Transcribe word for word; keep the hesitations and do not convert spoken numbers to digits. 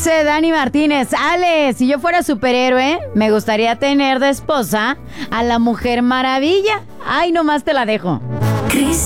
Dice Dani Martínez, Ale, si yo fuera superhéroe, me gustaría tener de esposa a la Mujer Maravilla. Ay, nomás te la dejo. Cris